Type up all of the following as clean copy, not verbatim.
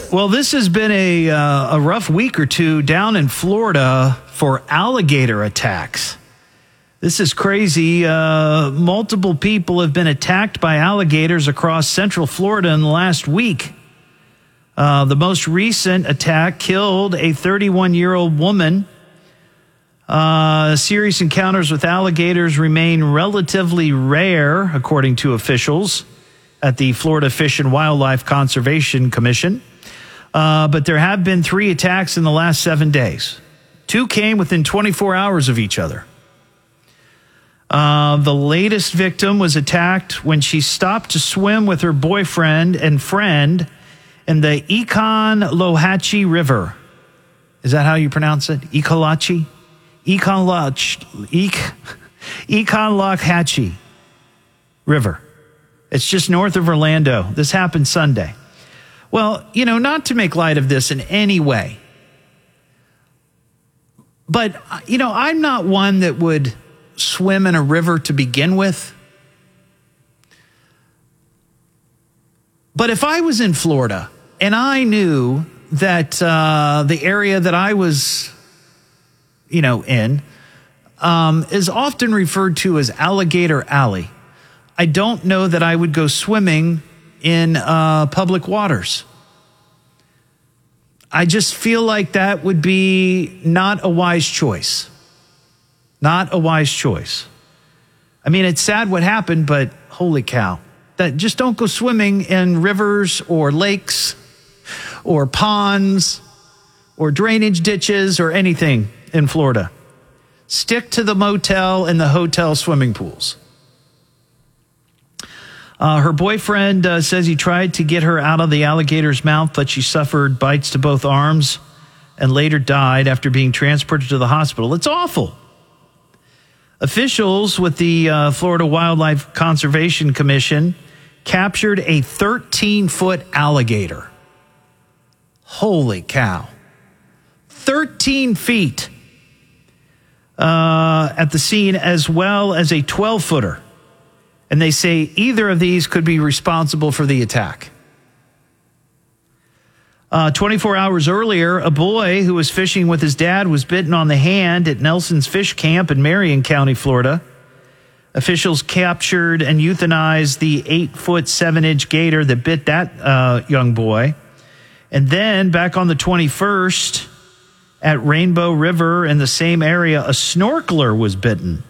Well, this has been a rough week or two down in Florida for alligator attacks. This is crazy. Multiple people have been attacked by alligators across central Florida in the last week. The most recent attack killed a 31-year-old woman. Serious encounters with alligators remain relatively rare, according to officials at the Florida Fish and Wildlife Conservation Commission. But there have been 3 attacks in the last 7 days. 2 came within 24 hours of each other. The latest victim was attacked when she stopped to swim with her boyfriend and friend in the Econlohatchee River. Is that how you pronounce it? Econlohatchee River. It's just north of Orlando. This happened Sunday. Well, not to make light of this in any way, but, I'm not one that would swim in a river to begin with. But if I was in Florida and I knew that the area that I was, in is often referred to as Alligator Alley, I don't know that I would go swimming in public waters. I just feel like that would be not a wise choice. Not a wise choice. I mean, it's sad what happened, but holy cow. Just don't go swimming in rivers or lakes or ponds or drainage ditches or anything in Florida. Stick to the motel and the hotel swimming pools. Her boyfriend says he tried to get her out of the alligator's mouth, but she suffered bites to both arms and later died after being transported to the hospital. It's awful. Officials with the Florida Wildlife Conservation Commission captured a 13-foot alligator. Holy cow. 13 feet at the scene, as well as a 12-footer. And they say either of these could be responsible for the attack. 24 hours earlier, a boy who was fishing with his dad was bitten on the hand at Nelson's Fish Camp in Marion County, Florida. Officials captured and euthanized the 8-foot, 7-inch gator that bit that young boy. And then back on the 21st, at Rainbow River in the same area, a snorkeler was bitten.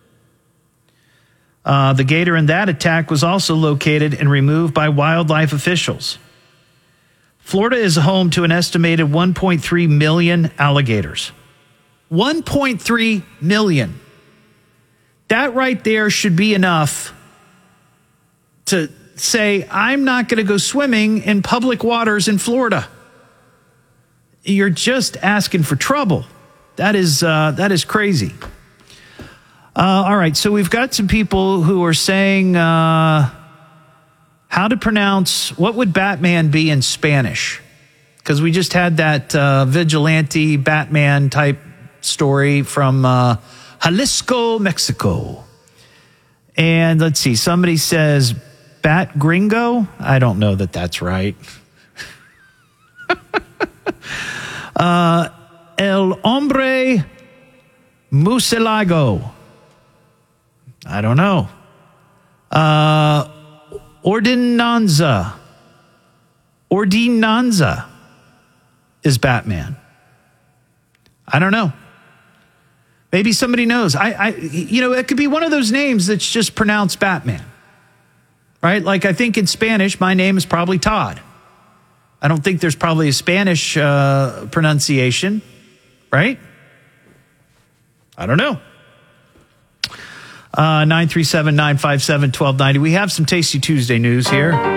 The gator in that attack was also located and removed by wildlife officials. Florida is home to an estimated 1.3 million alligators. 1.3 million. That right there should be enough to say, I'm not going to go swimming in public waters in Florida. You're just asking for trouble. That is crazy. All right, so we've got some people who are saying how to pronounce, what would Batman be in Spanish? Because we just had that vigilante Batman type story from Jalisco, Mexico. And let's see, somebody says Bat Gringo. I don't know that that's right. El Hombre Murcielago. I don't know. Ordinanza is Batman. I don't know. Maybe somebody knows. It could be one of those names that's just pronounced Batman, right? Like I think in Spanish, my name is probably Todd. I don't think there's probably a Spanish pronunciation, right? I don't know. 937-957-1290. We have some Tasty Tuesday news here.